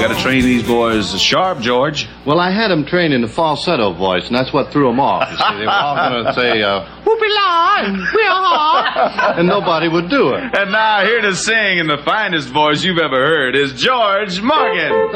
got to train these boys sharp, George. Well, I had them trained in the falsetto voice, and that's what threw them off. You see, they were all going to say, whoopie-la, and nobody would do it. And now here to sing in the finest voice you've ever heard is George Morgan.